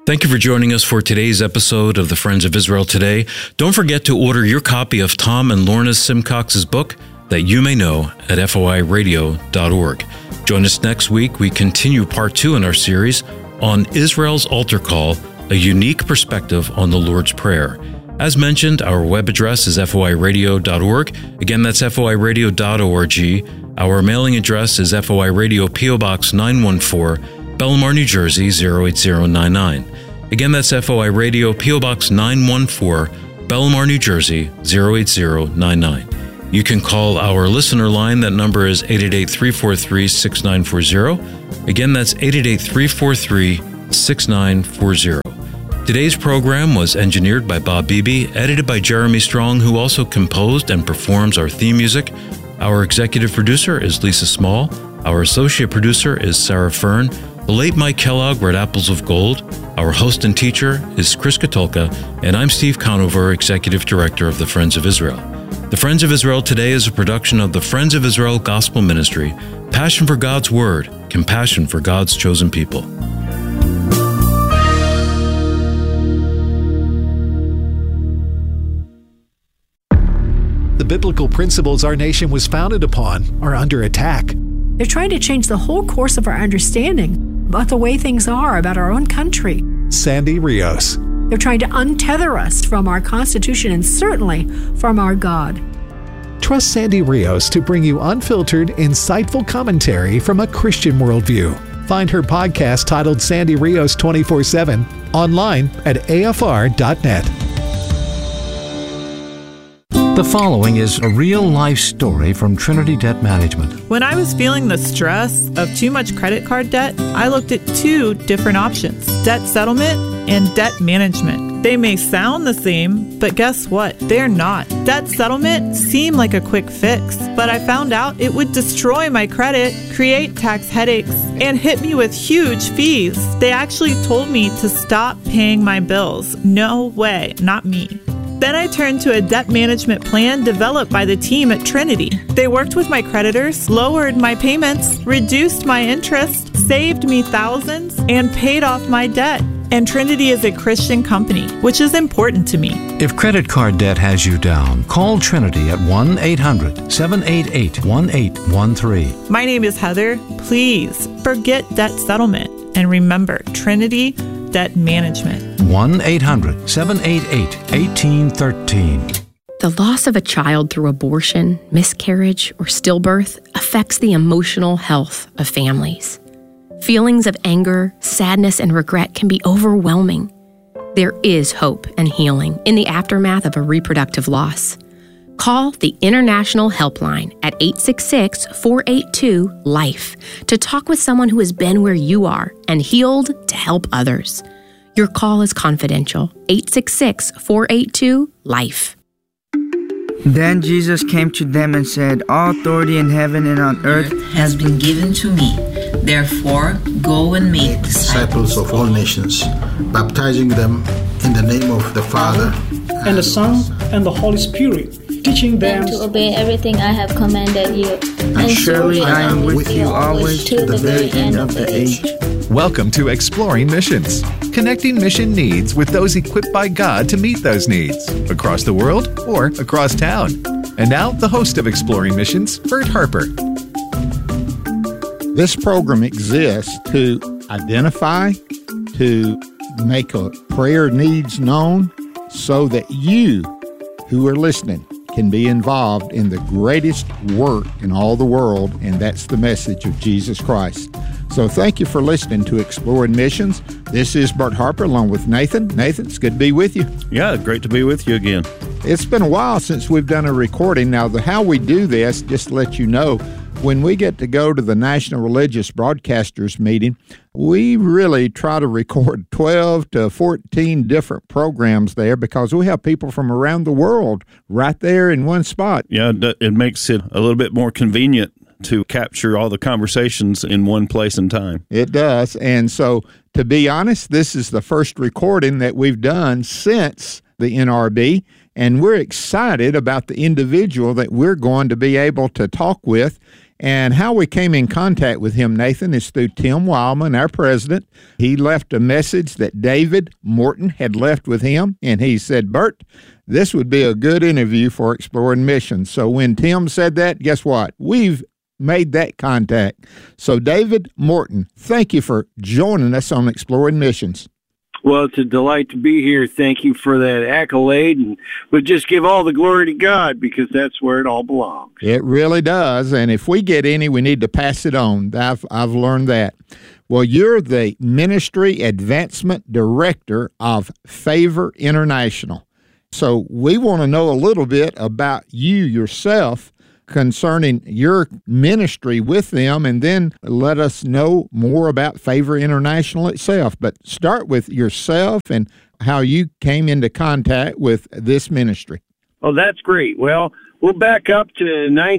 Thank you for joining us for today's episode of the Friends of Israel Today. Don't forget to order your copy of Tom and Lorna Simcox's book, That You May Know, at foiradio.org. Join us next week. We continue part 2 in our series on Israel's altar call, a unique perspective on the Lord's Prayer. As mentioned, our web address is foiradio.org. Again, that's foiradio.org. Our mailing address is FOI Radio, P.O. Box 914, Belmar, New Jersey, 08099. Again, that's FOI Radio, P.O. Box 914, Belmar, New Jersey, 08099. You can call our listener line. That number is 888-343-6940. Again, that's 888-343-6940. Today's program was engineered by Bob Beebe, edited by Jeremy Strong, who also composed and performs our theme music. Our executive producer is Lisa Small. Our associate producer is Sarah Fern. The late Mike Kellogg read Apples of Gold. Our host and teacher is Chris Katulka, and I'm Steve Conover, Executive Director of the Friends of Israel. The Friends of Israel Today is a production of the Friends of Israel Gospel Ministry. Passion for God's Word, compassion for God's chosen people. The biblical principles our nation was founded upon are under attack. They're trying to change the whole course of our understanding about the way things are about our own country. Sandy Rios. They're trying to untether us from our Constitution and certainly from our God. Trust Sandy Rios to bring you unfiltered, insightful commentary from a Christian worldview. Find her podcast titled Sandy Rios 24/7 online at afr.net. The following is a real-life story from Trinity Debt Management. When I was feeling the stress of too much credit card debt, I looked at 2 different options: debt settlement and debt management. They may sound the same, but guess what? They're not. Debt settlement seemed like a quick fix, but I found out it would destroy my credit, create tax headaches, and hit me with huge fees. They actually told me to stop paying my bills. No way, not me. Then I turned to a debt management plan developed by the team at Trinity. They worked with my creditors, lowered my payments, reduced my interest, saved me thousands, and paid off my debt. And Trinity is a Christian company, which is important to me. If credit card debt has you down, call Trinity at 1-800-788-1813. My name is Heather. Please forget debt settlement and remember Trinity Debt Management. 1-800-788-1813. The loss of a child through abortion, miscarriage, or stillbirth affects the emotional health of families. Feelings of anger, sadness, and regret can be overwhelming. There is hope and healing in the aftermath of a reproductive loss. Call the International Helpline at 866-482-LIFE to talk with someone who has been where you are and healed to help others. Your call is confidential. 866-482-LIFE. Then Jesus came to them and said, "All authority in heaven and on earth has been given to me. Therefore, go and make disciples of all nations, baptizing them in the name of the Father, and the Son, and the Holy Spirit, teaching them to obey everything I have commanded you. And surely I am with you always to the very end of the age." Welcome to Exploring Missions, connecting mission needs with those equipped by God to meet those needs, across the world or across town. And now, the host of Exploring Missions, Bert Harper. This program exists to identify, to make a prayer needs known, so that you who are listening can be involved in the greatest work in all the world, and that's the message of Jesus Christ. So thank you for listening to Exploring Missions. This is Bert Harper along with Nathan. Nathan, it's good to be with you. Yeah, great to be with you again. It's been a while since we've done a recording. Now, how we do this, just to let you know, when we get to go to the National Religious Broadcasters meeting, we really try to record 12 to 14 different programs there because we have people from around the world right there in one spot. Yeah, it makes it a little bit more convenient to capture all the conversations in one place and time. It does. And so, to be honest, this is the first recording that we've done since the NRB, and we're excited about the individual that we're going to be able to talk with. And how we came in contact with him, Nathan, is through Tim Wildman, our president. He left a message that David Morton had left with him, and he said, Bert, this would be a good interview for Exploring Missions. So when Tim said that, guess what? We've made that contact. So David Morton, thank you for joining us on Exploring Missions. Well, it's a delight to be here. Thank you for that accolade, and we'll just give all the glory to God because that's where it all belongs. It really does, and if we get any, we need to pass it on. I've learned that. Well, you're the Ministry Advancement Director of Favor International. So we want to know a little bit about you yourself concerning your ministry with them, and then let us know more about Favor International itself. But start with yourself and how you came into contact with this ministry. Oh, that's great. Well, we'll back up to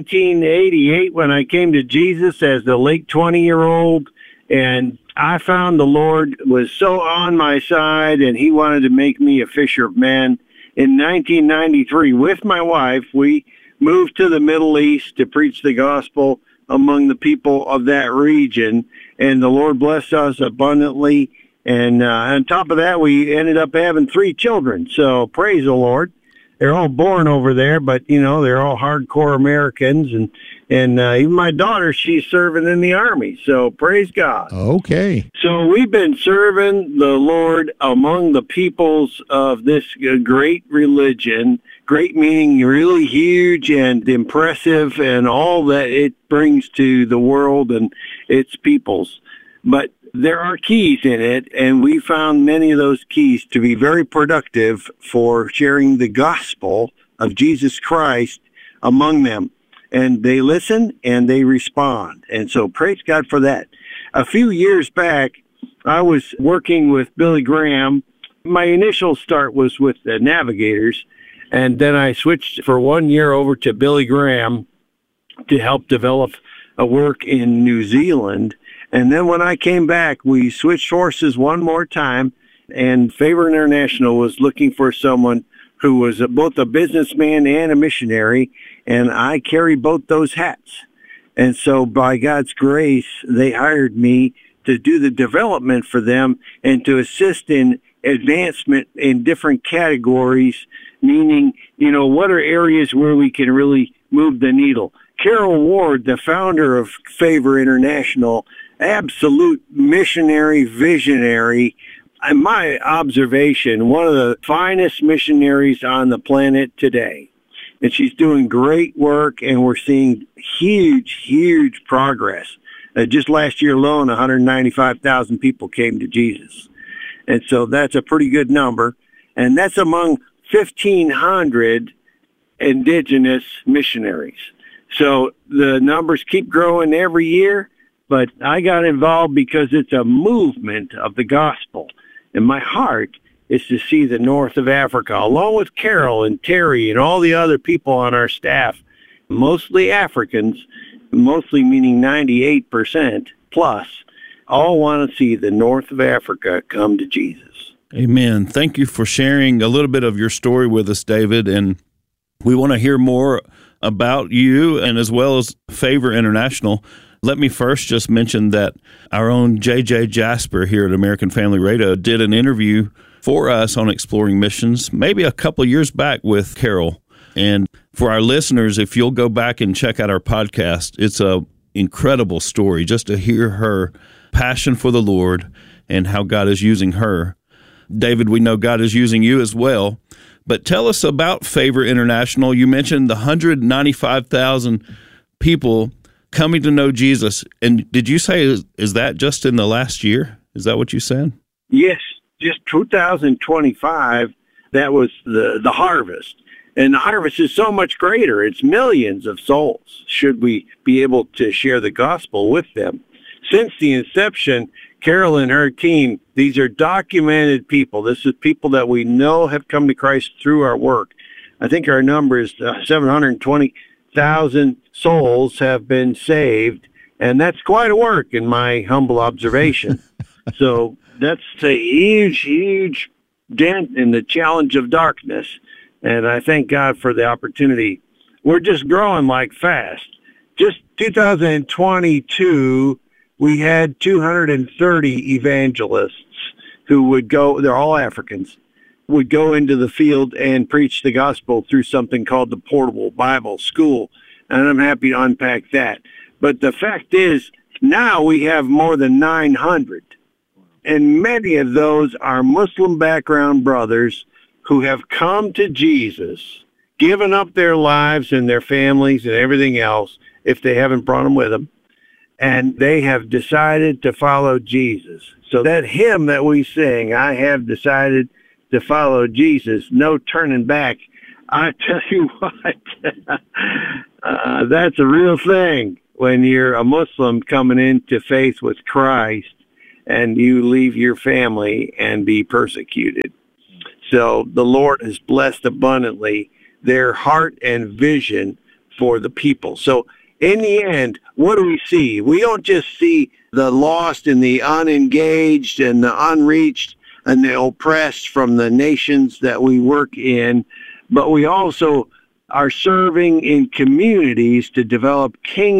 1988 when I came to Jesus as a late 20-year-old, and I found the Lord was so on my side, and he wanted to make me a fisher of men. In 1993, with my wife, we moved to the Middle East to preach the gospel among the people of that region, and the Lord blessed us abundantly. And on top of that, we ended up having 3 children. So praise the Lord. They're all born over there, but they're all hardcore Americans, and even my daughter, she's serving in the Army. So praise God. Okay. So we've been serving the Lord among the peoples of this great religion. Great meaning really huge and impressive, and all that it brings to the world and its peoples. But there are keys in it, and we found many of those keys to be very productive for sharing the gospel of Jesus Christ among them. And they listen and they respond. And so praise God for that. A few years back, I was working with Billy Graham. My initial start was with the Navigators, and then I switched for 1 year over to Billy Graham to help develop a work in New Zealand. And then when I came back, we switched horses one more time, and Favor International was looking for someone who was both a businessman and a missionary, and I carry both those hats. And so by God's grace, they hired me to do the development for them and to assist in advancement in different categories, meaning, what are areas where we can really move the needle. Carol Ward, the founder of Favor International, absolute missionary, visionary. In my observation, one of the finest missionaries on the planet today. And she's doing great work, and we're seeing huge, huge progress. Just last year alone, 195,000 people came to Jesus. And so that's a pretty good number. And that's among 1,500 indigenous missionaries. So the numbers keep growing every year, but I got involved because it's a movement of the gospel. And my heart is to see the north of Africa, along with Carol and Terry and all the other people on our staff, mostly Africans, mostly meaning 98% plus, all want to see the north of Africa come to Jesus. Amen. Thank you for sharing a little bit of your story with us, David. And we want to hear more about you and as well as Favor International. Let me first just mention that our own J.J. Jasper here at American Family Radio did an interview for us on Exploring Missions maybe a couple of years back with Carol. And for our listeners, if you'll go back and check out our podcast, it's an incredible story just to hear her passion for the Lord and how God is using her. David, we know God is using you as well. But tell us about Favor International. You mentioned the 195,000 people coming to know Jesus. And did you say, is that just in the last year? Is that what you said? Yes, just 2025, that was the harvest. And the harvest is so much greater. It's millions of souls, should we be able to share the gospel with them. Since the inception, Carol and her team, these are documented people. This is people that we know have come to Christ through our work. I think our number is 720,000 souls have been saved, and that's quite a work in my humble observation. So that's a huge, huge dent in the challenge of darkness, and I thank God for the opportunity. We're just growing like fast just 2022, we had 230 evangelists who would go, they're all Africans, would go into the field and preach the gospel through something called the Portable Bible School. And I'm happy to unpack that. But the fact is, now we have more than 900. And many of those are Muslim background brothers who have come to Jesus, given up their lives and their families and everything else, if they haven't brought them with them, and they have decided to follow Jesus. So that hymn that we sing, I have decided to follow Jesus, no turning back. I tell you what, that's a real thing when you're a Muslim coming into faith with Christ and you leave your family and be persecuted. So the Lord has blessed abundantly their heart and vision for the people. So in the end, what do we see? We don't just see the lost and the unengaged and the unreached and the oppressed from the nations that we work in, but we also are serving in communities to develop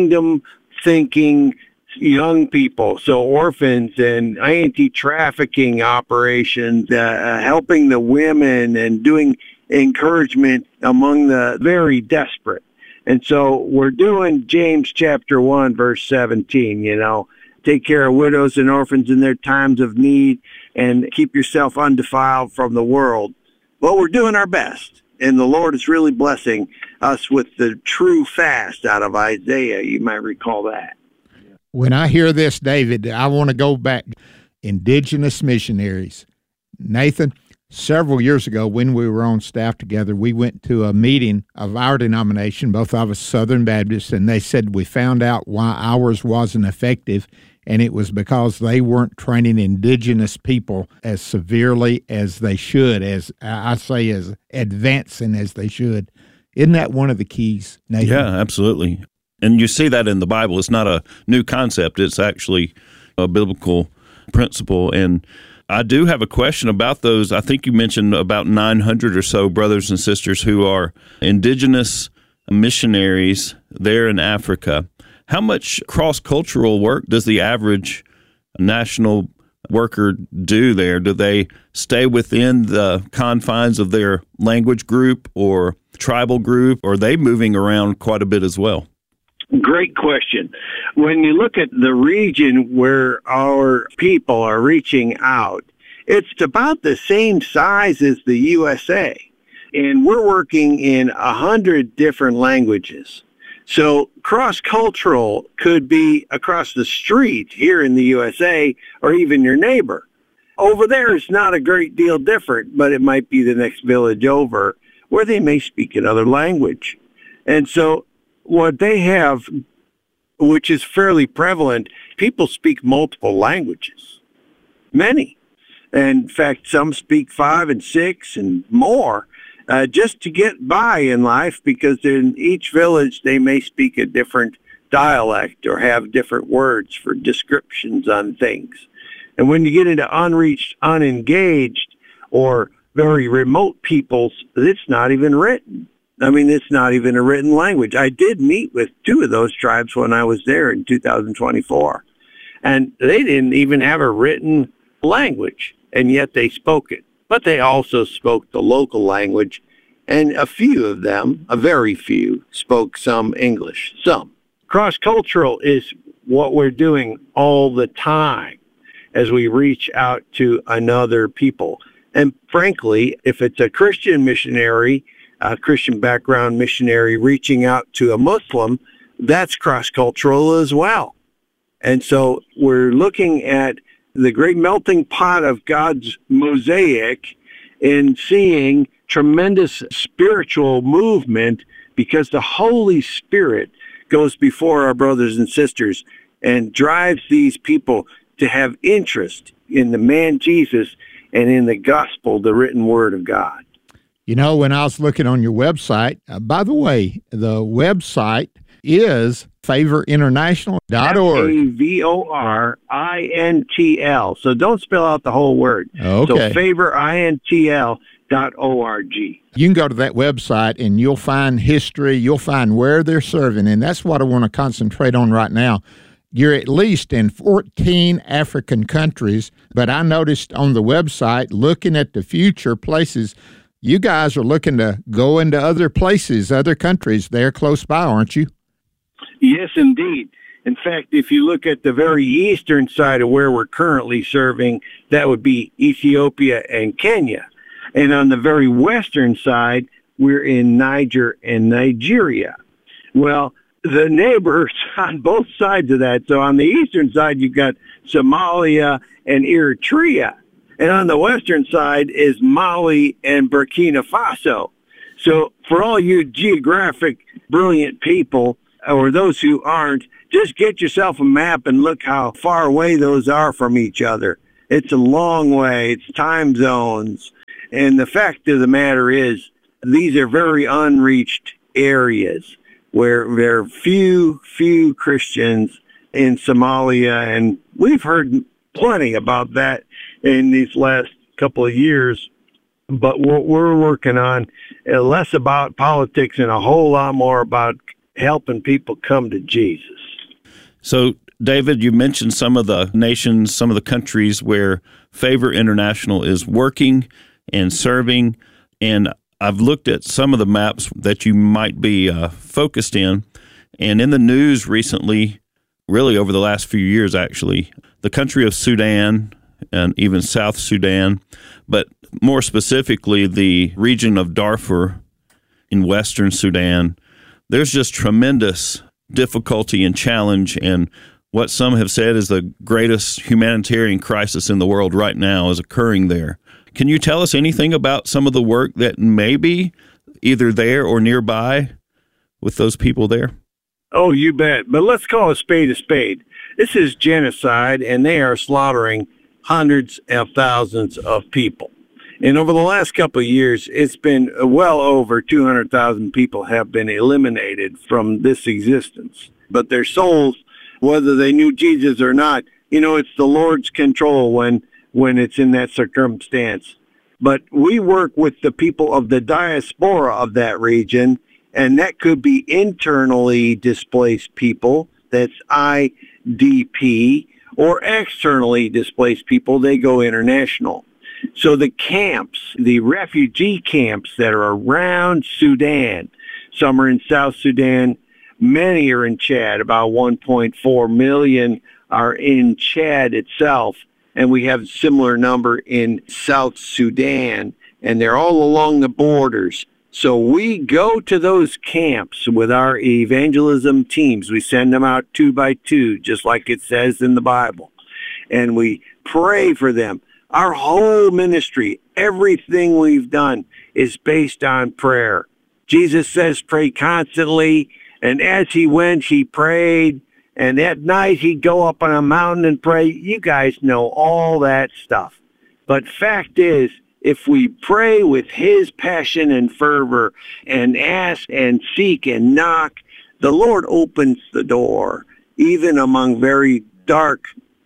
kingdom-thinking young people, so orphans and anti-trafficking operations, helping the women and doing encouragement among the very desperate. And so we're doing James chapter 1, verse 17, take care of widows and orphans in their times of need and keep yourself undefiled from the world. Well, we're doing our best. And the Lord is really blessing us with the true fast out of Isaiah. You might recall that. When I hear this, David, I want to go back. Indigenous missionaries. Nathan, several years ago when we were on staff together, we went to a meeting of our denomination, both of us Southern Baptists, and they said we found out why ours wasn't effective, and it was because they weren't training indigenous people as severely as they should, as I say, as advancing as they should. Isn't that one of the keys, Nathan? Yeah, absolutely. And you see that in the Bible. It's not a new concept. It's actually a biblical principle. And I do have a question about those. I think you mentioned about 900 or so brothers and sisters who are indigenous missionaries there in Africa. How much cross-cultural work does the average national worker do there? Do they stay within the confines of their language group or tribal group, or are they moving around quite a bit as well? Great question. When you look at the region where our people are reaching out, it's about the same size as the USA. And we're working in 100 different languages. So cross-cultural could be across the street here in the USA or even your neighbor. Over there, it's not a great deal different, but it might be the next village over where they may speak another language. And so what they have, which is fairly prevalent, people speak multiple languages. Many. And in fact, some speak 5 and 6 and more. Just to get by in life, because in each village they may speak a different dialect or have different words for descriptions on things. And when you get into unreached, unengaged, or very remote peoples, it's not even written. I mean, it's not even a written language. I did meet with 2 of those tribes when I was there in 2024, and they didn't even have a written language, and yet they spoke it. But they also spoke the local language, and a few of them, a very few, spoke some English, some. Cross-cultural is what we're doing all the time as we reach out to another people. And frankly, if it's a Christian missionary, a Christian background missionary reaching out to a Muslim, that's cross-cultural as well. And so we're looking at the great melting pot of God's mosaic in seeing tremendous spiritual movement, because the Holy Spirit goes before our brothers and sisters and drives these people to have interest in the man Jesus and in the gospel, the written word of God. You know, when I was looking on your website, by the way, the website is favorinternational.org. FAVORINTL. So don't spell out the whole word. Okay. So FavorINTL. You can go to that website and you'll find history, you'll find where they're serving, and that's what I want to concentrate on right now. You're at least in 14 African countries, but I noticed on the website, looking at the future places, you guys are looking to go into other places, other countries. They're close by, aren't you? Yes, indeed. In fact, if you look at the very eastern side of where we're currently serving, that would be Ethiopia and Kenya. And on the very western side, we're in Niger and Nigeria. Well, the neighbors on both sides of that, so on the eastern side, you've got Somalia and Eritrea. And on the western side is Mali and Burkina Faso. So for all you geographic brilliant people, or those who aren't, just get yourself a map and look how far away those are from each other. It's a long way. It's time zones. And the fact of the matter is, these are very unreached areas where there are few Christians in Somalia. And we've heard plenty about that in these last couple of years. But what we're working on, less about politics and a whole lot more about helping people come to Jesus. So, David, you mentioned some of the nations, some of the countries where Favor International is working and serving, and I've looked at some of the maps that you might be focused in, and in the news recently, really over the last few years actually, the country of Sudan and even South Sudan, but more specifically the region of Darfur in western Sudan, there's just tremendous difficulty and challenge, and what some have said is the greatest humanitarian crisis in the world right now is occurring there. Can you tell us anything about some of the work that may be either there or nearby with those people there? Oh, you bet. But let's call a spade a spade. This is genocide, and they are slaughtering hundreds of thousands of people. And over the last couple of years, it's been well over 200,000 people have been eliminated from this existence. But their souls, whether they knew Jesus or not, it's the Lord's control when it's in that circumstance. But we work with the people of the diaspora of that region, and that could be internally displaced people, that's IDP, or externally displaced people, they go international. So the camps, the refugee camps that are around Sudan, some are in South Sudan, many are in Chad, about 1.4 million are in Chad itself, and we have a similar number in South Sudan, and they're all along the borders. So we go to those camps with our evangelism teams. We send them out 2 by 2, just like it says in the Bible, and we pray for them. Our whole ministry, everything we've done is based on prayer. Jesus says pray constantly, and as he went, he prayed, and at night he'd go up on a mountain and pray. You guys know all that stuff. But fact is, if we pray with his passion and fervor and ask and seek and knock, the Lord opens the door, even among very dark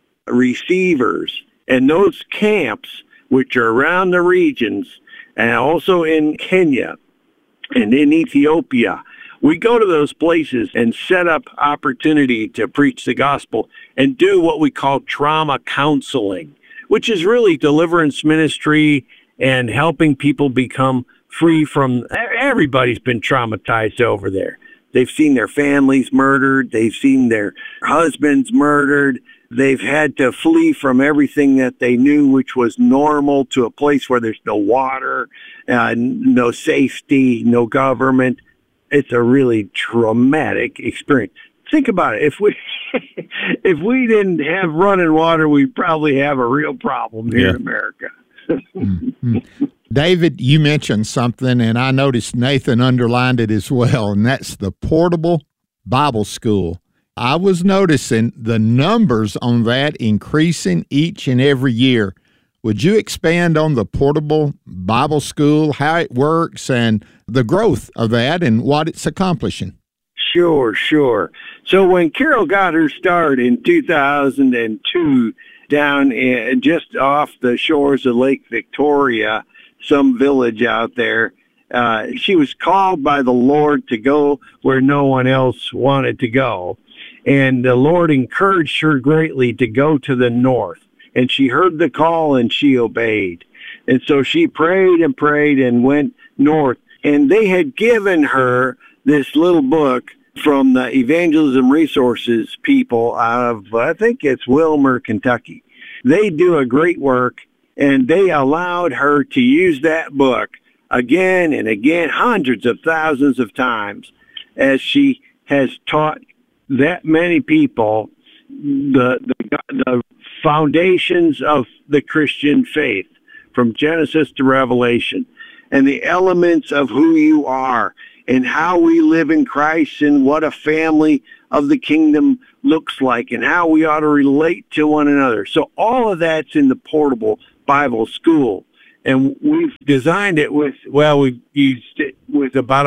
receivers. And those camps, which are around the regions, and also in Kenya and in Ethiopia, we go to those places and set up opportunity to preach the gospel and do what we call trauma counseling, which is really deliverance ministry and helping people become free from, everybody's been traumatized over there. They've seen their families murdered. They've seen their husbands murdered. They've had to flee from everything that they knew, which was normal, to a place where there's no water, no safety, no government. It's a really traumatic experience. Think about it. If we didn't have running water, we'd probably have a real problem here in America. Mm-hmm. David, you mentioned something, and I noticed Nathan underlined it as well, and that's the Portable Bible School. I was noticing the numbers on that increasing each and every year. Would you expand on the Portable Bible School, how it works, and the growth of that and what it's accomplishing? Sure. So when Carol got her start in 2002, down just off the shores of Lake Victoria, some village out there. She was called by the Lord to go where no one else wanted to go. And the Lord encouraged her greatly to go to the north. And she heard the call and she obeyed. And so she prayed and prayed and went north. And they had given her this little book from the Evangelism Resources people out of, I think it's Wilmer, Kentucky. They do a great work, and they allowed her to use that book again and again, hundreds of thousands of times, as she has taught that many people the foundations of the Christian faith, from Genesis to Revelation, and the elements of who you are and how we live in Christ and what a family of the kingdom looks like and how we ought to relate to one another. So all of that's in the Portable Bible School. And we've designed it with, well, we've used it with about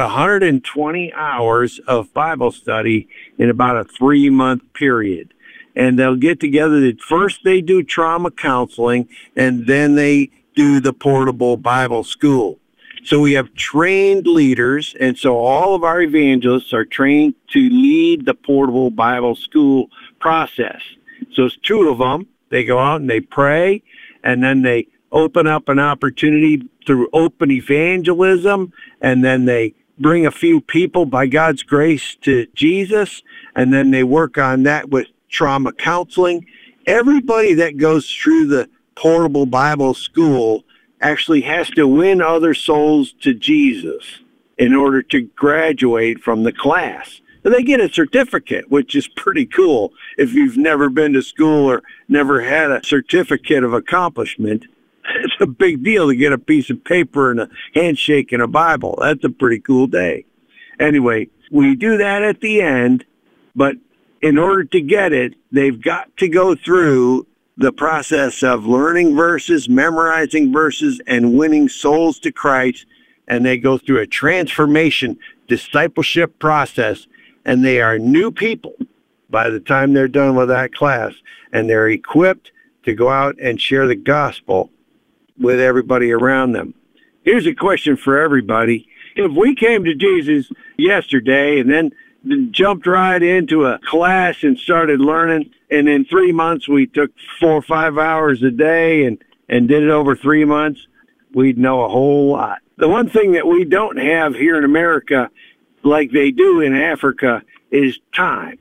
120 hours of Bible study in about a 3-month period. And they'll get together. First they do trauma counseling, and then they do the Portable Bible School. So we have trained leaders, and so all of our evangelists are trained to lead the Portable Bible School process. So it's 2 of them. They go out and they pray, and then they open up an opportunity through open evangelism, and then they bring a few people by God's grace to Jesus, and then they work on that with trauma counseling. Everybody that goes through the Portable Bible School actually has to win other souls to Jesus in order to graduate from the class. And they get a certificate, which is pretty cool. If you've never been to school or never had a certificate of accomplishment, it's a big deal to get a piece of paper and a handshake and a Bible. That's a pretty cool day. Anyway, we do that at the end, but in order to get it, they've got to go through the process of learning verses, memorizing verses, and winning souls to Christ. And they go through a transformation discipleship process, and they are new people by the time they're done with that class. And they're equipped to go out and share the gospel with everybody around them. Here's a question for everybody. If we came to Jesus yesterday and then jumped right into a class and started learning, and in 3 months we took 4 or 5 hours a day and did it over 3 months, we'd know a whole lot. The one thing that we don't have here in America like they do in Africa is time.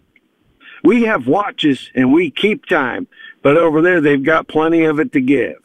We have watches and we keep time, but over there they've got plenty of it to give.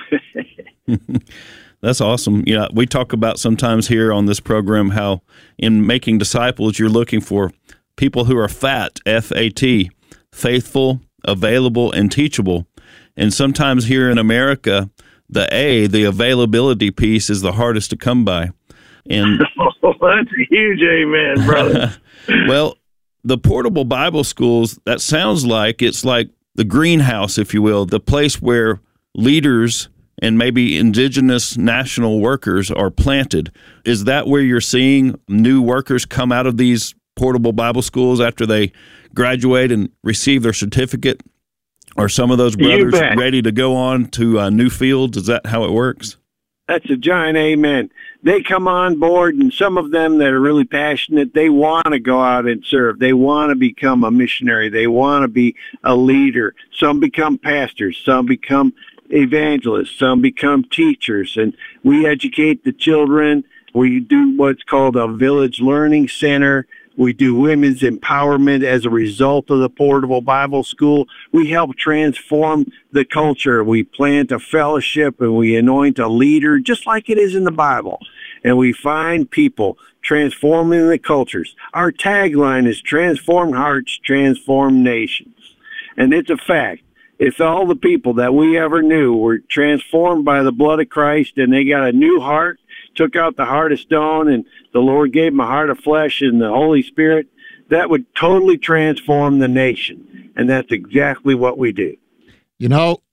That's awesome. Yeah, we talk about sometimes here on this program how in making disciples, you're looking for people who are fat, F-A-T, faithful, available, and teachable. And sometimes here in America, the availability piece is the hardest to come by. And that's a huge amen, brother. Well, the Portable Bible Schools, that sounds like it's like the greenhouse, if you will, the place where leaders and maybe indigenous national workers are planted. Is that where you're seeing new workers come out of these Portable Bible Schools after they graduate and receive their certificate? Are some of those brothers ready to go on to new fields? Is that how it works? That's a giant amen. They come on board, and some of them that are really passionate, they want to go out and serve. They want to become a missionary. They want to be a leader. Some become pastors. Some become evangelists. Some become teachers. And we educate the children. We do what's called a village learning center. We do women's empowerment as a result of the Portable Bible School. We help transform the culture. We plant a fellowship and we anoint a leader just like it is in the Bible. And we find people transforming the cultures. Our tagline is transform hearts, transform nations. And it's a fact. If all the people that we ever knew were transformed by the blood of Christ and they got a new heart, took out the heart of stone, and the Lord gave them a heart of flesh and the Holy Spirit, that would totally transform the nation. And that's exactly what we do. You know,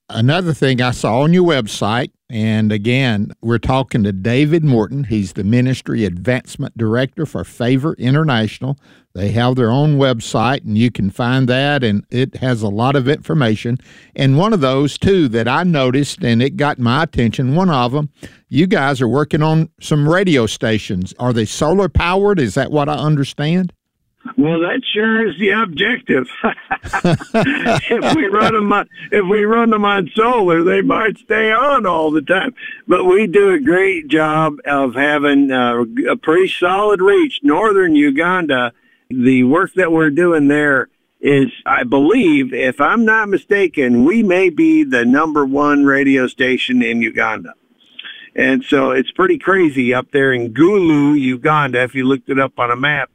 Another thing I saw on your website, and again, we're talking to David Morton. He's the Ministry Advancement Director for Favor International. They have their own website, and you can find that, and it has a lot of information. And one of those, too, that I noticed, and it got my attention, one of them, you guys are working on some radio stations. Are they solar-powered? Is that what I understand? Well, that sure is the objective. If we run them on solar, they might stay on all the time. But we do a great job of having a pretty solid reach. Northern Uganda, the work that we're doing there is, I believe, if I'm not mistaken, we may be the #1 radio station in Uganda. And so it's pretty crazy up there in Gulu, Uganda, if you looked it up on a map.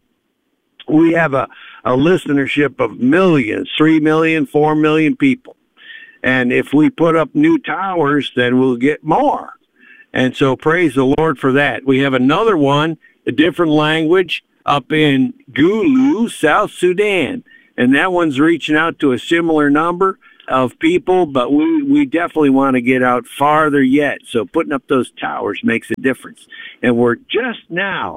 We have a listenership of millions, 3 million, 4 million people. And if we put up new towers, then we'll get more. And so praise the Lord for that. We have another one, a different language, up in Gulu, South Sudan. And that one's reaching out to a similar number of people, but we definitely want to get out farther yet. So putting up those towers makes a difference. And we're just now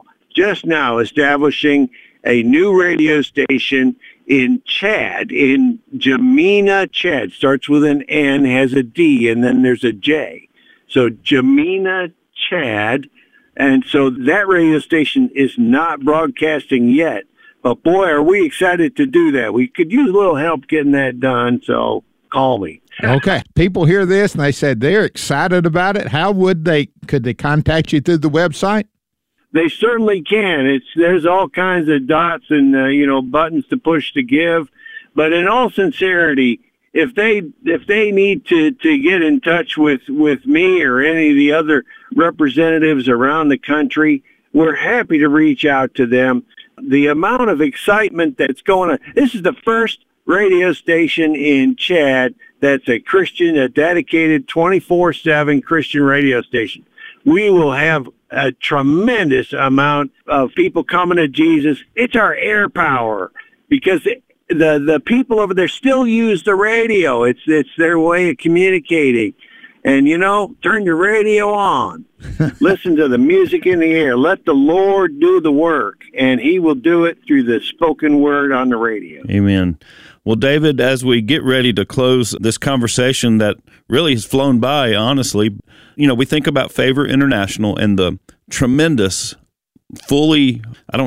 establishing a new radio station in Chad, in Jamina, Chad. Starts with an N, has a D, and then there's a J. So Jamina, Chad. And so that radio station is not broadcasting yet. But boy, are we excited to do that. We could use a little help getting that done, so call me. Okay. People hear this and they said they're excited about it. Could they contact you through the website? They certainly can. There's all kinds of dots and buttons to push to give, but in all sincerity, if they need to get in touch with me or any of the other representatives around the country, we're happy to reach out to them. The amount of excitement that's going on. This is the first radio station in Chad that's a dedicated 24/7 Christian radio station. We will have a tremendous amount of people coming to Jesus. It's our air power, because the people over there still use the radio. It's their way of communicating. And, turn your radio on. Listen to the music in the air. Let the Lord do the work, and he will do it through the spoken word on the radio. Amen. Well, David, as we get ready to close this conversation that really has flown by, honestly, we think about Favor International and the tremendous, fully,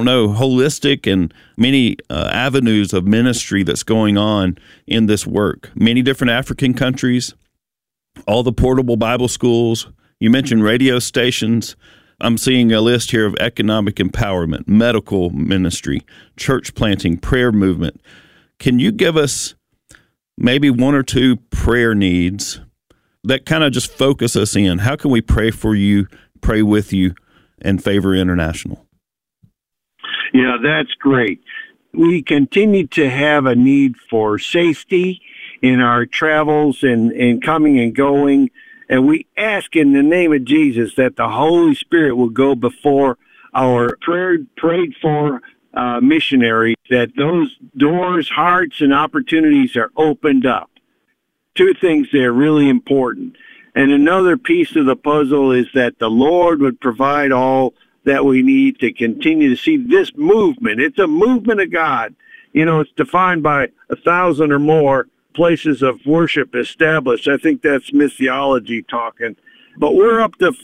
holistic and many avenues of ministry that's going on in this work. Many different African countries, all the portable Bible schools. You mentioned radio stations. I'm seeing a list here of economic empowerment, medical ministry, church planting, prayer movement. Can you give us maybe one or two prayer needs that kind of just focus us in? How can we pray for you, pray with you, and Favor International? Yeah, that's great. We continue to have a need for safety in our travels and coming and going. And we ask in the name of Jesus that the Holy Spirit will go before our prayed for missionaries, that those doors, hearts, and opportunities are opened up. Two things there really important. And another piece of the puzzle is that the Lord would provide all that we need to continue to see this movement. It's a movement of God. It's defined by 1,000 or more places of worship established. I think that's missiology talking. But we're up to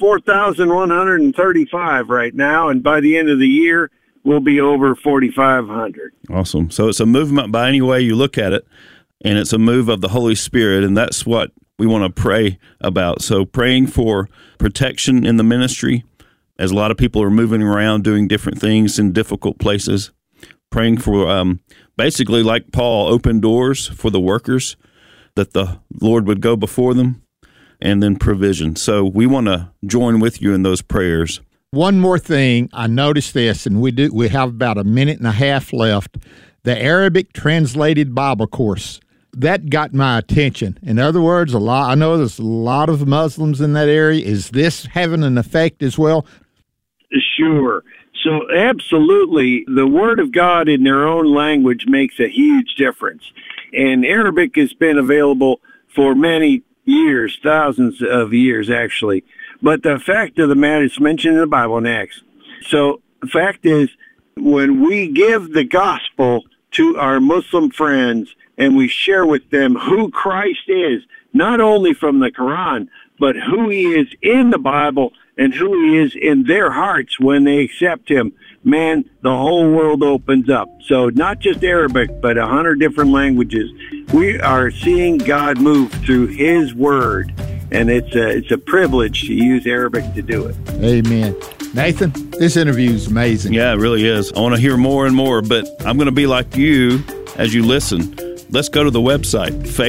4,135 right now, and by the end of the year, we'll be over 4,500. Awesome. So it's a movement by any way you look at it, and it's a move of the Holy Spirit, and that's what we want to pray about. So praying for protection in the ministry, as a lot of people are moving around doing different things in difficult places. Praying for, basically like Paul, open doors for the workers, that the Lord would go before them, and then provision. So we want to join with you in those prayers. One more thing, I noticed this, and we have about a minute and a half left. The Arabic Translated Bible Course, that got my attention. In other words, I know there's a lot of Muslims in that area. Is this having an effect as well? Sure. So absolutely, the Word of God in their own language makes a huge difference. And Arabic has been available for many years, thousands of years, actually. But the fact of the matter is mentioned in the Bible in Acts. So the fact is, when we give the gospel to our Muslim friends and we share with them who Christ is, not only from the Quran, but who he is in the Bible and who he is in their hearts when they accept him, man, the whole world opens up. So not just Arabic, but 100 different languages. We are seeing God move through his word, and it's a privilege to use Arabic to do it. Amen. Nathan, this interview is amazing. Yeah, it really is. I want to hear more and more, but I'm going to be like you as you listen. Let's go to the website,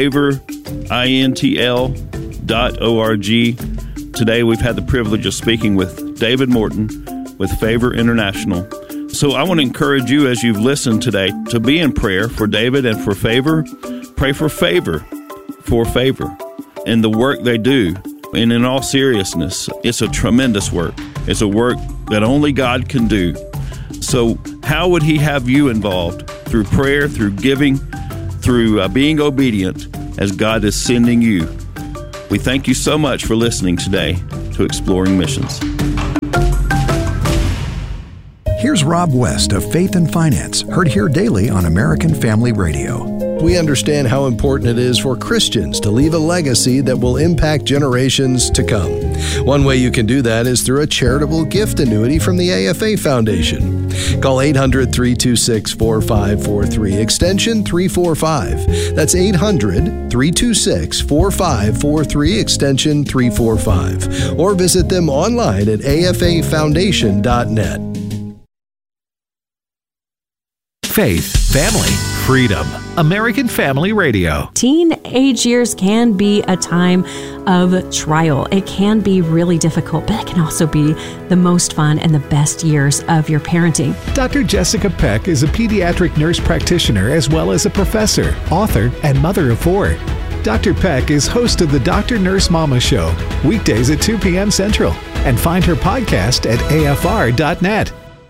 favorintl.org. Today we've had the privilege of speaking with David Morton with Favor International. So I want to encourage you as you've listened today to be in prayer for David and for Favor. Pray for Favor in the work they do. And in all seriousness, it's a tremendous work. It's a work that only God can do. So how would he have you involved? Through prayer, through giving, through being obedient as God is sending you. We thank you so much for listening today to Exploring Missions. Here's Rob West of Faith and Finance, heard here daily on American Family Radio. We understand how important it is for Christians to leave a legacy that will impact generations to come. One way you can do that is through a charitable gift annuity from the AFA Foundation. Call 800-326-4543, extension 345. That's 800-326-4543, extension 345. Or visit them online at afafoundation.net. Faith, family, freedom. American Family Radio. Teenage years can be a time of trial. It can be really difficult, but it can also be the most fun and the best years of your parenting. Dr. Jessica Peck is a pediatric nurse practitioner as well as a professor, author, and mother of 4. Dr. Peck is host of the Dr. Nurse Mama Show, weekdays at 2 p.m. Central, and find her podcast at afr.net.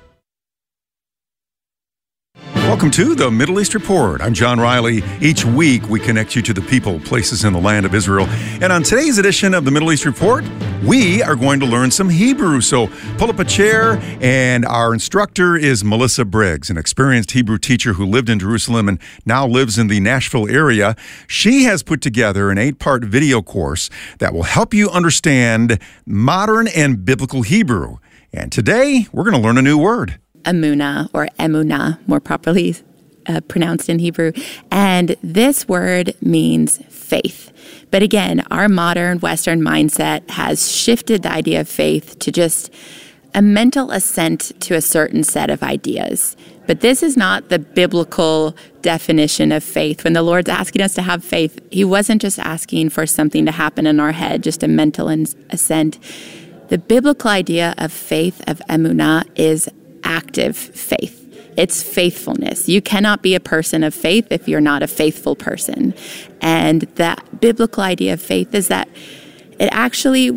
Welcome to the Middle East Report. I'm John Riley. Each week, we connect you to the people, places in the land of Israel. And on today's edition of the Middle East Report, we are going to learn some Hebrew. So pull up a chair, and our instructor is Melissa Briggs, an experienced Hebrew teacher who lived in Jerusalem and now lives in the Nashville area. She has put together an 8-part video course that will help you understand modern and biblical Hebrew. And today, we're going to learn a new word. Emunah, or emunah, more properly pronounced in Hebrew. And this word means faith. But again, our modern Western mindset has shifted the idea of faith to just a mental assent to a certain set of ideas. But this is not the biblical definition of faith. When the Lord's asking us to have faith, he wasn't just asking for something to happen in our head, just a mental assent. The biblical idea of faith, of emunah, is active faith. It's faithfulness. You cannot be a person of faith if you're not a faithful person. And that biblical idea of faith is that it actually,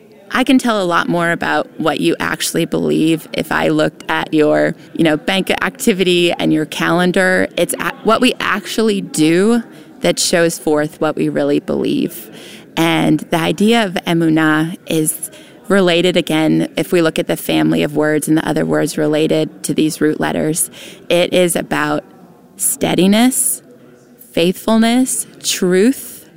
I can tell a lot more about what you actually believe if I looked at your, bank activity and your calendar. It's what we actually do that shows forth what we really believe. And the idea of emunah is related, again, if we look at the family of words and the other words related to these root letters, it is about steadiness, faithfulness, truth,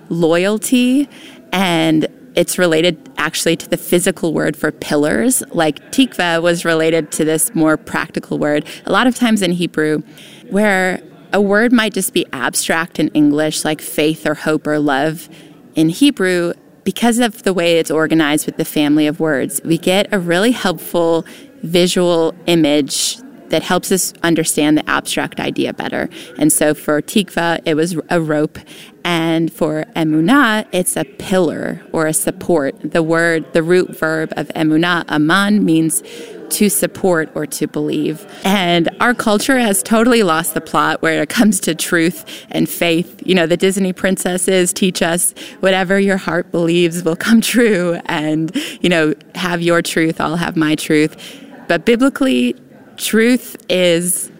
loyalty, and it's related actually to the physical word for pillars. Like tikva was related to this more practical word. A lot of times in Hebrew, where a word might just be abstract in English, like faith or hope or love, in Hebrew, because of the way it's organized with the family of words, we get a really helpful visual image that helps us understand the abstract idea better. And so for tikva, it was a rope. And for emunah, it's a pillar or a support. The root verb of emunah, aman, means to support or to believe. And our culture has totally lost the plot where it comes to truth and faith. The Disney princesses teach us whatever your heart believes will come true. And, have your truth, I'll have my truth. But biblically, truth is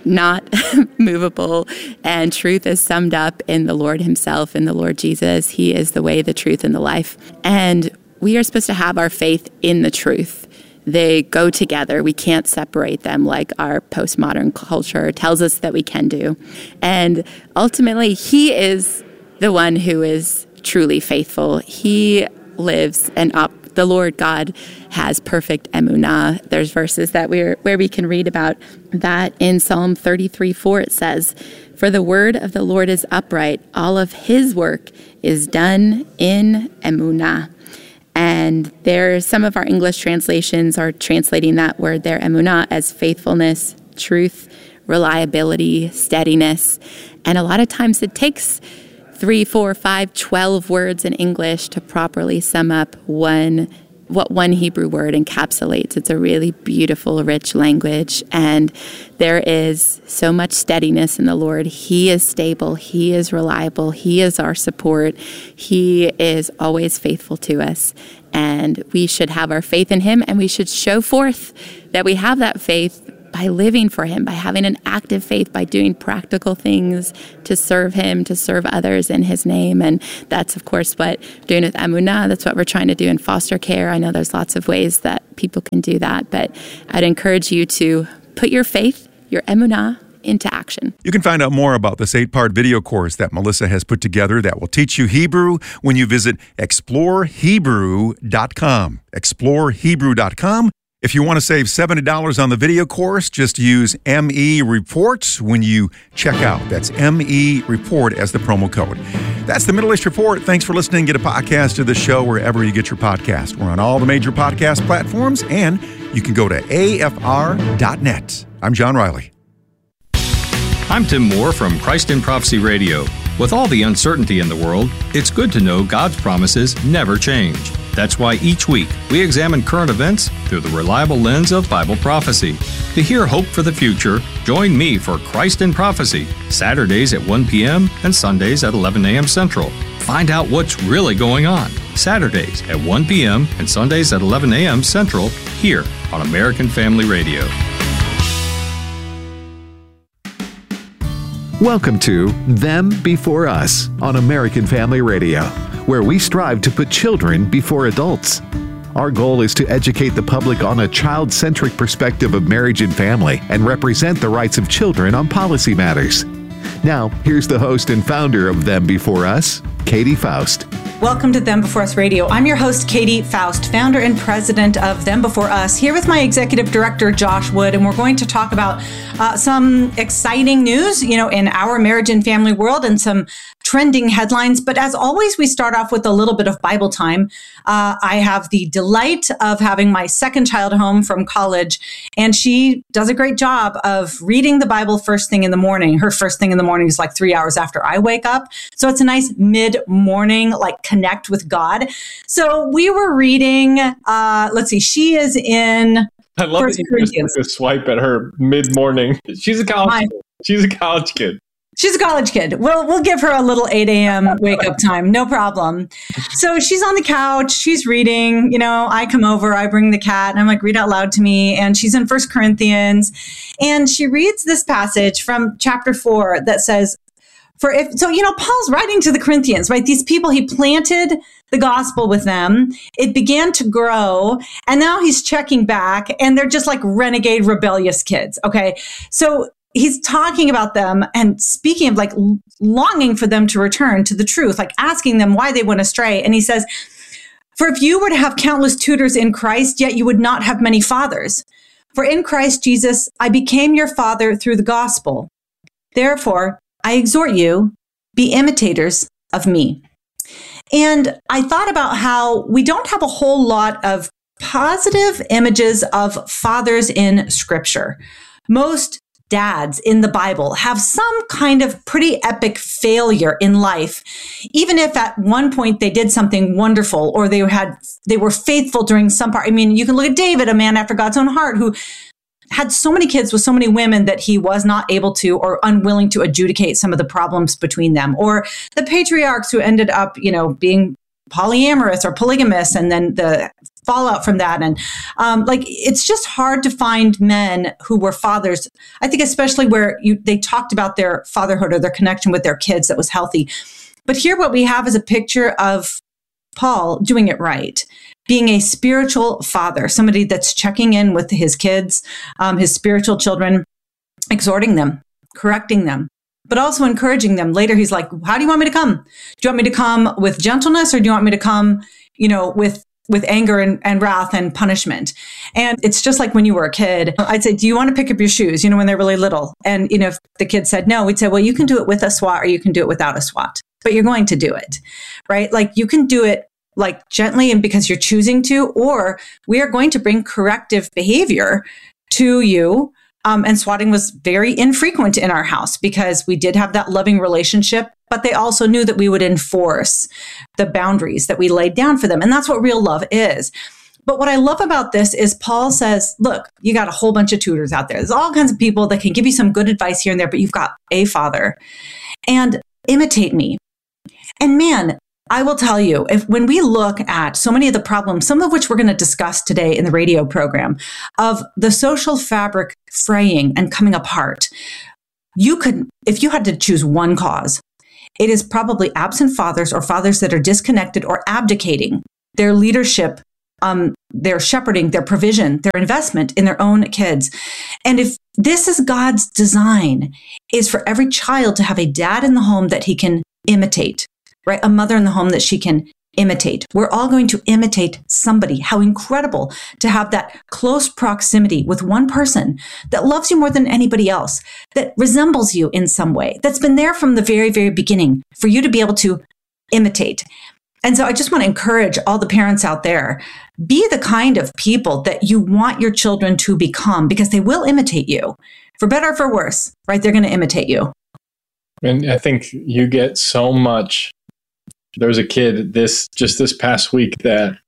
not movable. And truth is summed up in the Lord himself, in the Lord Jesus. He is the way, the truth, and the life. And we are supposed to have our faith in the truth. They go together. We can't separate them like our postmodern culture tells us that we can do. And ultimately, he is the one who is truly faithful. He lives the Lord God has perfect emunah. There's verses that where we can read about that in Psalm 33:4. It says, "For the word of the Lord is upright. All of his work is done in emunah." And some of our English translations are translating that word there, emunah, as faithfulness, truth, reliability, steadiness. And a lot of times it takes 3, 4, 5, 12 words in English to properly sum up what one Hebrew word encapsulates. It's a really beautiful, rich language. And there is so much steadiness in the Lord. He is stable. He is reliable. He is our support. He is always faithful to us. And we should have our faith in him, and we should show forth that we have that faith by living for him, by having an active faith, by doing practical things to serve him, to serve others in his name. And that's, of course, what we're doing with emunah. That's what we're trying to do in foster care. I know there's lots of ways that people can do that, but I'd encourage you to put your faith, your emunah, into action. You can find out more about this 8-part video course that Melissa has put together that will teach you Hebrew when you visit explorehebrew.com. explorehebrew.com. If you want to save $70 on the video course, just use ME Report when you check out. That's ME Report as the promo code. That's the Middle East Report. Thanks for listening. Get a podcast of the show wherever you get your podcast. We're on all the major podcast platforms, and you can go to afr.net. I'm John Riley. I'm Tim Moore from Christ in Prophecy Radio. With all the uncertainty in the world, it's good to know God's promises never change. That's why each week we examine current events through the reliable lens of Bible prophecy. To hear hope for the future, join me for Christ in Prophecy, Saturdays at 1 p.m. and Sundays at 11 a.m. Central. Find out what's really going on. Saturdays at 1 p.m. and Sundays at 11 a.m. Central, here on American Family Radio. Welcome to Them Before Us on American Family Radio, where we strive to put children before adults. Our goal is to educate the public on a child-centric perspective of marriage and family and represent the rights of children on policy matters. Now, here's the host and founder of Them Before Us, Katie Faust. Welcome to Them Before Us Radio. I'm your host, Katie Faust, founder and president of Them Before Us, here with my executive director, Josh Wood, and we're going to talk about some exciting news, in our marriage and family world and some trending headlines. But as always, we start off with a little bit of Bible time. I have the delight of having my second child home from college, and she does a great job of reading the Bible first thing in the morning. Her first thing in the morning is like 3 hours after I wake up. So it's a nice mid-morning, connect with God. So we were reading, she is in... I love that you just took a swipe at her mid-morning. She's a college kid. She's a college kid. She's a college kid. We'll give her a little 8 a.m. wake up time. No problem. So she's on the couch. She's reading. I come over. I bring the cat. And I'm like, read out loud to me. And she's in 1 Corinthians. And she reads this passage from chapter 4 that says, Paul's writing to the Corinthians, right? These people, he planted the gospel with them. It began to grow. And now he's checking back and they're just like renegade, rebellious kids. Okay. So he's talking about them and speaking of longing for them to return to the truth, asking them why they went astray. And he says, for if you were to have countless tutors in Christ, yet you would not have many fathers. For in Christ Jesus, I became your father through the gospel. Therefore, I exhort you, be imitators of me. And I thought about how we don't have a whole lot of positive images of fathers in Scripture. Most dads in the Bible have some kind of pretty epic failure in life, even if at one point they did something wonderful or they were faithful during some part. I mean, you can look at David, a man after God's own heart, who had so many kids with so many women that he was not able to or unwilling to adjudicate some of the problems between them, or the patriarchs who ended up, being polyamorous or polygamous, and then the fallout from that. And it's just hard to find men who were fathers. I think especially where they talked about their fatherhood or their connection with their kids that was healthy. But here what we have is a picture of Paul doing it right, being a spiritual father, somebody that's checking in with his kids, his spiritual children, exhorting them, correcting them, but also encouraging them. Later, he's like, how do you want me to come? Do you want me to come with gentleness, or do you want me to come, with anger and wrath and punishment? And it's just like when you were a kid, I'd say, do you want to pick up your shoes, when they're really little? And, if the kid said no, we'd say, well, you can do it with a swat or you can do it without a swat, but you're going to do it, right? Like you can do it like gently and because you're choosing to, or we are going to bring corrective behavior to you. And swatting was very infrequent in our house because we did have that loving relationship, but they also knew that we would enforce the boundaries that we laid down for them. And that's what real love is. But what I love about this is Paul says, look, you got a whole bunch of tutors out there. There's all kinds of people that can give you some good advice here and there, but you've got a father, and imitate me. And man, I will tell you, when we look at so many of the problems, some of which we're going to discuss today in the radio program, of the social fabric fraying and coming apart, if you had to choose one cause, it is probably absent fathers or fathers that are disconnected or abdicating their leadership, their shepherding, their provision, their investment in their own kids. And if this is God's design, is for every child to have a dad in the home that he can imitate, right? A mother in the home that she can imitate. We're all going to imitate somebody. How incredible to have that close proximity with one person that loves you more than anybody else, that resembles you in some way, that's been there from the very, very beginning for you to be able to imitate. And so I just want to encourage all the parents out there, be the kind of people that you want your children to become, because they will imitate you, for better or for worse, right? They're going to imitate you. And I think you get so much. There was a kid this past week that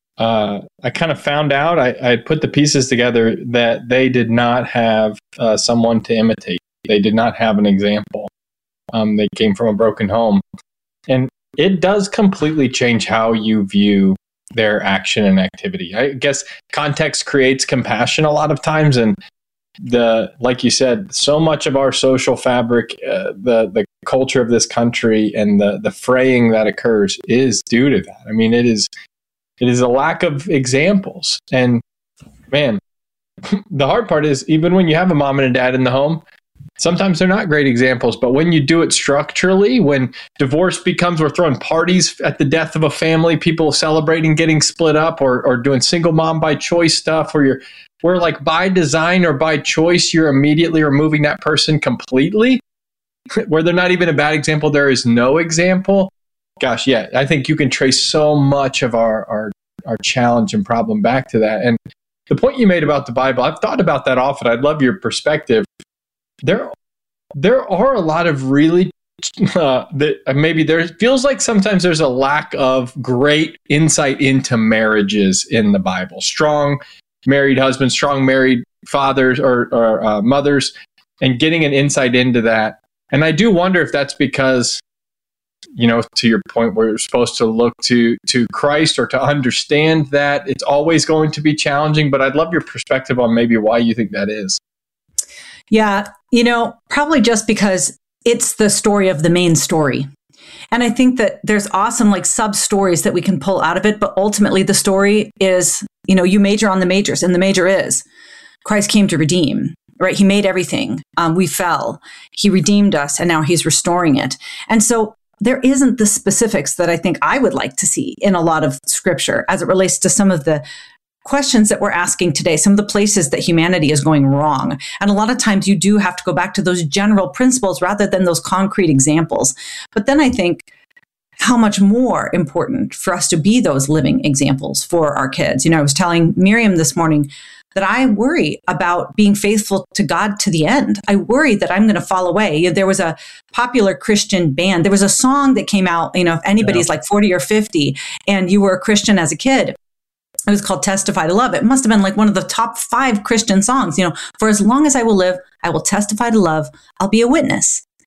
I kind of found out, I put the pieces together that they did not have someone to imitate. They did not have an example. They came from a broken home. And it does completely change how you view their action and activity. I guess context creates compassion a lot of times. And like you said, so much of our social fabric, the culture of this country and the fraying that occurs is due to that. I mean, it is a lack of examples. And man, the hard part is, even when you have a mom and a dad in the home, sometimes they're not great examples. But when you do it structurally, when divorce becomes, we're throwing parties at the death of a family, people celebrating getting split up, or doing single mom by choice stuff, where like by design or by choice, you're immediately removing that person completely, where they're not even a bad example, there is no example. Gosh, yeah, I think you can trace so much of our challenge and problem back to that. And the point you made about the Bible, I've thought about that often. I'd love your perspective. There are a lot of really that maybe there feels like sometimes there's a lack of great insight into marriages in the Bible. Strong married husbands, strong married fathers or mothers, and getting an insight into that. And I do wonder if that's because, to your point, we're supposed to look to Christ or to understand that it's always going to be challenging. But I'd love your perspective on maybe why you think that is. Yeah, probably just because it's the story of the main story. And I think that there's awesome sub stories that we can pull out of it. But ultimately the story is, you major on the majors, and the major is Christ came to redeem, right? He made everything. We fell. He redeemed us, and now he's restoring it. And so there isn't the specifics that I think I would like to see in a lot of scripture as it relates to some of the questions that we're asking today, some of the places that humanity is going wrong. And a lot of times you do have to go back to those general principles rather than those concrete examples. But then I think how much more important for us to be those living examples for our kids. I was telling Miriam this morning that I worry about being faithful to God to the end. I worry that I'm going to fall away. There was a popular Christian band. There was a song that came out, if anybody's like 40 or 50 and you were a Christian as a kid, it was called Testify to Love. It must have been like one of the top 5 Christian songs. For as long as I will live, I will testify to love. I'll be a witness.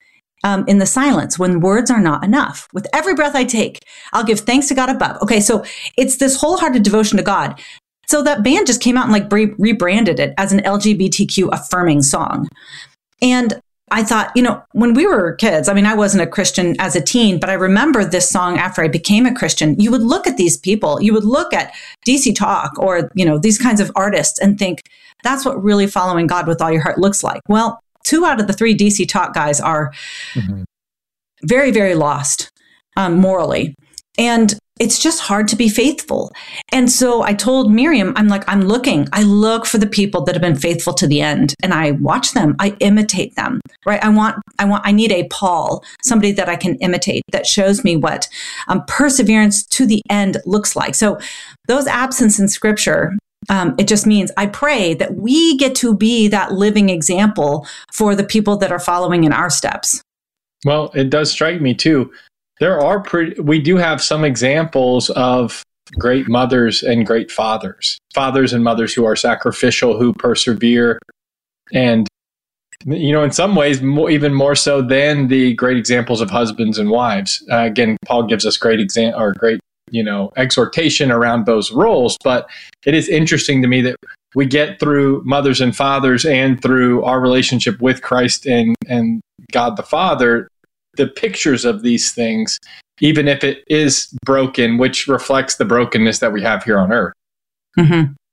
in the silence when words are not enough. With every breath I take, I'll give thanks to God above. Okay, so it's this wholehearted devotion to God. So that band just came out and like rebranded it as an LGBTQ affirming song. And I thought, when we were kids, I wasn't a Christian as a teen, but I remember this song after I became a Christian. You would look at these people, you would look at DC Talk or, these kinds of artists and think, that's what really following God with all your heart looks like. Well, 2 out of the 3 DC Talk guys are very, very lost morally. And it's just hard to be faithful. And so I told Miriam, I look for the people that have been faithful to the end, and I watch them, I imitate them, right? I need a Paul, somebody that I can imitate that shows me what perseverance to the end looks like. So those absence in scripture, it just means I pray that we get to be that living example for the people that are following in our steps. Well, it does strike me too. We do have some examples of great mothers and great fathers and mothers who are sacrificial, who persevere. And, in some ways, even more so than the great examples of husbands and wives. Again, Paul gives us great exhortation around those roles. But it is interesting to me that we get through mothers and fathers and through our relationship with Christ and God the Father, the pictures of these things, even if it is broken, which reflects the brokenness that we have here on earth. Mm-hmm.